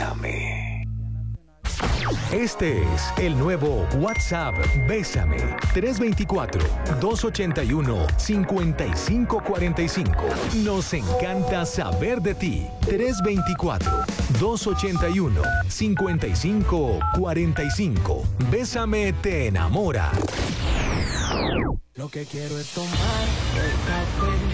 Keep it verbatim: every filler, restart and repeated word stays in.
Bésame. Este es el nuevo WhatsApp Bésame. tres dos cuatro, dos ocho uno, cinco cinco cuatro cinco. Nos encanta saber de ti. tres dos cuatro, dos ocho uno, cinco cinco cuatro cinco. Bésame te enamora. Lo que quiero es tomar el café